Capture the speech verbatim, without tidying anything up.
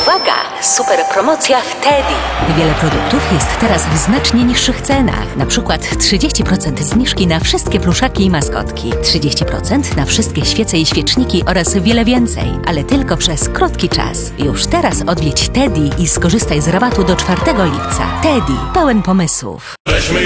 Uwaga! Super promocja w Teddy. Wiele produktów jest teraz w znacznie niższych cenach. Na przykład trzydzieści procent zniżki na wszystkie pluszaki i maskotki, trzydzieści procent na wszystkie świece i świeczniki oraz wiele więcej, ale tylko przez krótki czas. Już teraz odwiedź Teddy i skorzystaj z rabatu do czwartego lipca. Teddy, pełen pomysłów. Weźmy